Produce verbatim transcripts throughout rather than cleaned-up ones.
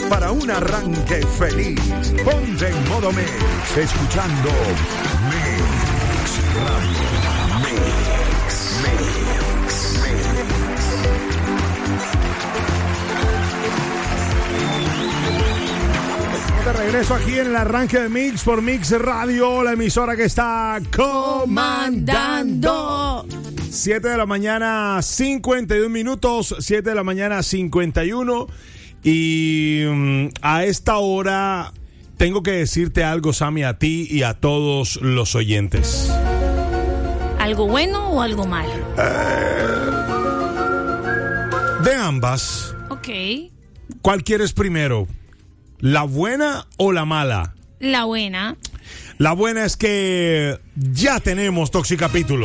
para un arranque feliz. Ponte en modo Mix, escuchando Mix Radio. Mix, Mix, Mix. De regreso aquí en el arranque de Mix por Mix Radio, la emisora que está comandando. siete de la mañana, cincuenta y un minutos. siete de la mañana, cincuenta y uno. Y um, a esta hora tengo que decirte algo, Sammy, a ti y a todos los oyentes. ¿Algo bueno o algo malo? Eh, de ambas. Ok. ¿Cuál quieres primero? ¿La buena o la mala? La buena. La buena es que ya tenemos Toxicapítulo.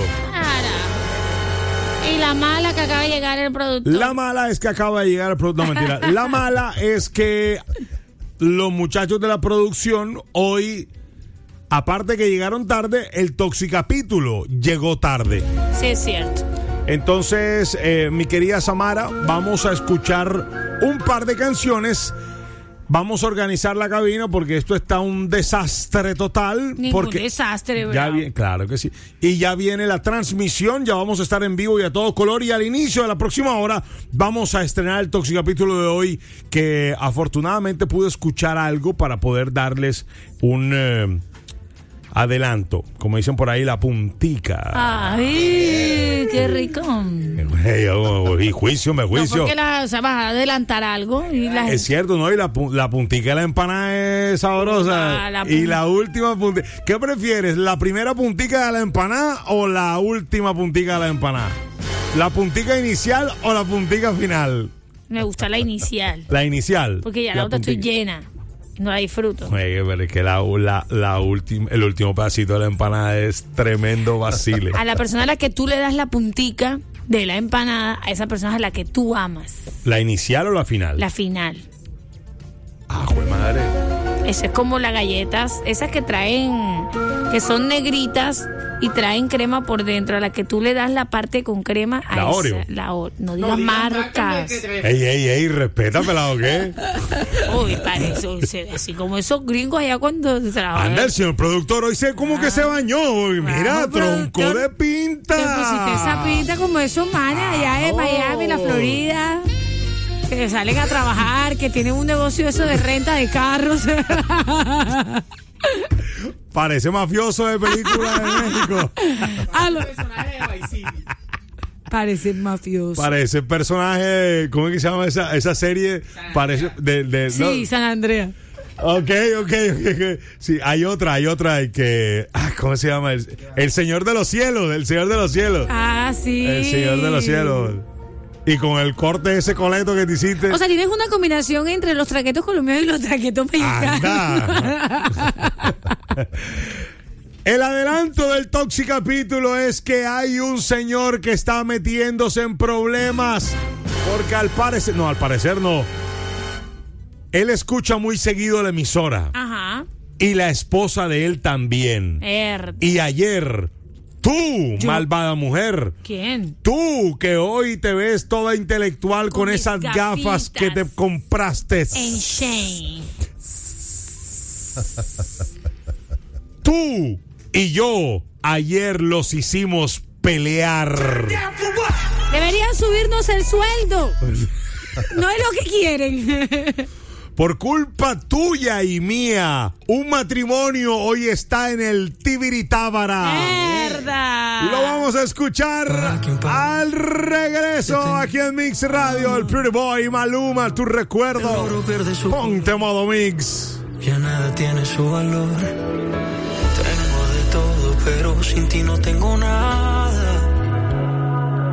Y la mala que acaba de llegar el productor. La mala es que acaba de llegar el productor. No, mentira. La mala es que los muchachos de la producción hoy, aparte que llegaron tarde, el Toxicapítulo llegó tarde. Sí, es cierto. Entonces, eh, mi querida Samara, vamos a escuchar un par de canciones. Vamos a organizar la cabina porque esto está un desastre total. Ningún porque desastre, ya ¿verdad? viene, claro que sí. Y ya viene la transmisión, ya vamos a estar en vivo y a todo color. Y al inicio de la próxima hora vamos a estrenar el Toxicapítulo de hoy, que afortunadamente pude escuchar algo para poder darles un eh, adelanto. Como dicen por ahí, la puntica. ¡Ay, qué rico! Y juicio, me juicio. No, porque la, o sea, vas a adelantar algo. Y la Es gente... cierto, ¿no? Y la, la puntica de la empanada es sabrosa. Ah, la y la última puntica. ¿Qué prefieres? ¿La primera puntica de la empanada o la última puntica de la empanada? ¿La puntica inicial o la puntica final? Me gusta la inicial. La inicial. Porque ya la la otra estoy puntica. llena. No la disfruto. Oye, pero es que la, la, la última, el último pedacito de la empanada es tremendo vacile. A la persona a la que tú le das la puntica de la empanada, a esa persona es a la que tú amas. ¿La inicial o la final? La final. Ah, jue madre. Esa es como las galletas, esas que traen, que son negritas y traen crema por dentro, a la que tú le das la parte con crema a La esa, Oreo. La o, no digas marcas. Ey, ey, ey, respétamela, ¿o qué? Uy, para eso, así como esos gringos allá cuando trabajan. Anda, el señor productor hoy sé como que se bañó. Uy, mira, Vamos, tronco productor. de pinta. Te pusiste esa pinta como esos manes allá de Oh. Miami, la Florida, que salen a trabajar, que tienen un negocio eso de renta de carros. Parece mafioso de película de México. A lo- Parece mafioso. Parece personaje, ¿cómo es que se llama esa, esa serie? Parece de, de Sí, no. San Andrea. Ok, ok, ok, ok. Sí, hay otra, hay otra que, ah, ¿cómo se llama? El, el Señor de los Cielos, el Señor de los Cielos. Ah, sí. El Señor de los Cielos. Y con el corte de ese coleto que te hiciste. O sea, tienes una combinación entre los traquetos colombianos y los traquetos mexicanos. Anda. El adelanto del Toxicapítulo es que hay un señor que está metiéndose en problemas. Porque al parecer, no, al parecer no. Él escucha muy seguido la emisora. Ajá. Y la esposa de él también. Herda. Y ayer, tú, Yo. malvada mujer. ¿Quién? Tú, que hoy te ves toda intelectual con, Con mis esas gafas gafitas. que te compraste. En Shane. Tú y yo ayer los hicimos pelear. Deberían subirnos el sueldo. No es lo que quieren. Por culpa tuya y mía, un matrimonio hoy está en el Tibiritábara. ¡Mierda! Lo vamos a escuchar al regreso aquí en Mix Radio. El Pretty Boy, Maluma, tu recuerdo. Ponte modo Mix. Ya nada tiene su valor. Tengo de todo, pero sin ti no tengo nada.